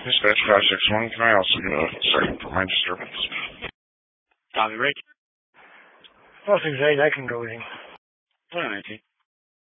Dispatch 561, can I also get a second for my disturbance? Copy, Rick. 468, I can go in. 2019.